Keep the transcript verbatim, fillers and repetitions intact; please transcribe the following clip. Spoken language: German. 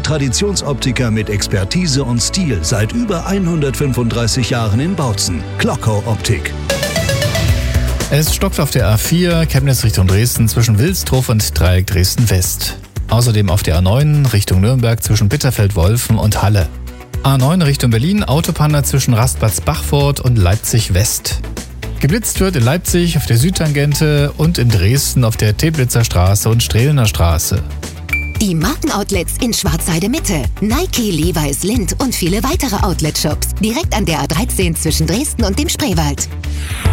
Traditionsoptiker mit Expertise und Stil seit über hundertfünfunddreißig Jahren in Bautzen. Glockau Optik. Es stockt auf der A vier Chemnitz Richtung Dresden zwischen Wilsdruf und Dreieck Dresden-West. Außerdem auf der A neun Richtung Nürnberg zwischen Bitterfeld-Wolfen und Halle. A neun Richtung Berlin, Autopanne zwischen Rastplatz-Bachfurt und Leipzig-West. Geblitzt wird in Leipzig auf der Südtangente und in Dresden auf der Teplitzer Straße und Strehlener Straße. Die Markenoutlets in Schwarzheide Mitte, Nike, Levi's, Lindt und viele weitere Outlet-Shops direkt an der A dreizehn zwischen Dresden und dem Spreewald.